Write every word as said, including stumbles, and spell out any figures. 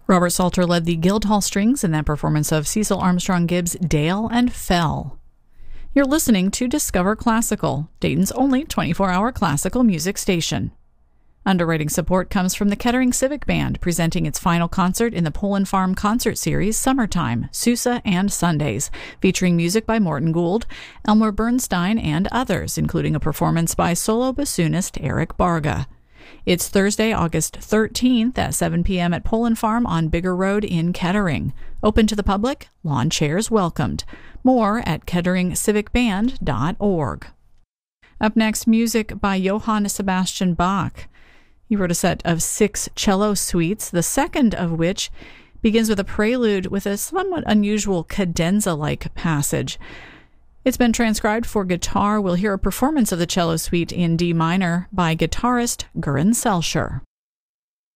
Robert Salter led the Guildhall Strings in that performance of Cecil Armstrong Gibbs' Dale and Fell. You're listening to Discover Classical, Dayton's only twenty-four hour classical music station. Underwriting support comes from the Kettering Civic Band, presenting its final concert in the Poland Farm Concert Series Summertime, Sousa and Sundays, featuring music by Morton Gould, Elmer Bernstein, and others, including a performance by solo bassoonist Eric Barga. It's Thursday, August thirteenth at seven p.m. at Poland Farm on Bigger Road in Kettering. Open to the public, lawn chairs welcomed. More at kettering civic band dot org. Up next, music by Johann Sebastian Bach. He wrote a set of six cello suites, the second of which begins with a prelude with a somewhat unusual cadenza-like passage. It's been transcribed for guitar. We'll hear a performance of the cello suite in D minor by guitarist Göran Selcher.